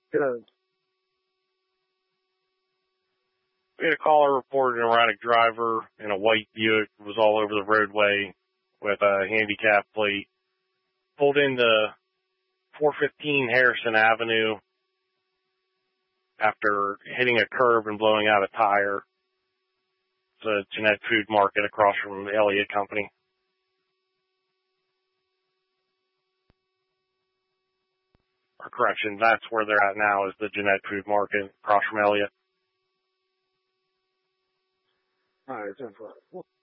Good. We had a caller reported an erratic driver in a white Buick was all over the roadway with a handicap plate. Pulled into 415 Harrison Avenue after hitting a curb and blowing out a tire. It's a Jeanette Food Market across from the Elliott Company. Or correction, that's where they're at now, is the Jeanette Food Market across from Elliott. All right, 10-4.